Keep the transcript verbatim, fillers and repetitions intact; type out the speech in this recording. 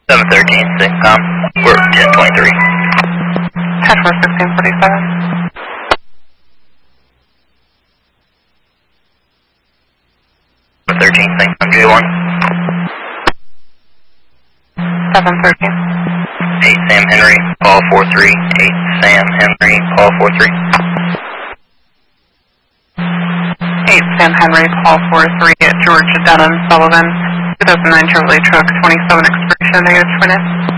seven thirteen, Syncom, we're ten twenty-three. ten four sixteen forty-seven. thirteen, Syncom, J one. seven thirteen. eight, Sam Henry, call four three. eight, Sam Henry, call four three. eight, Sam Henry, call four three at George Denham Sullivan, two thousand nine Chevrolet truck, twenty-seven expiration, negative twin.